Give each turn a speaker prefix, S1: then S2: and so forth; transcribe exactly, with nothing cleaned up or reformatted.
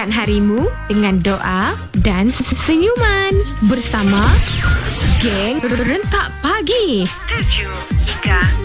S1: mulakan harimu dengan doa dan senyuman bersama Geng Rentak Pagi.
S2: tujuh hingga